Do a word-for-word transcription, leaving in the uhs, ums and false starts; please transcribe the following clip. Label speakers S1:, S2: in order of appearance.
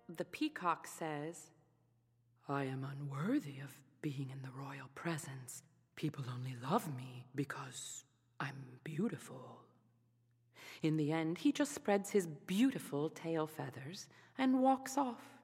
S1: the peacock says, "I am unworthy of being in the royal presence. People only love me because I'm beautiful." In the end, he just spreads his beautiful tail feathers and walks off.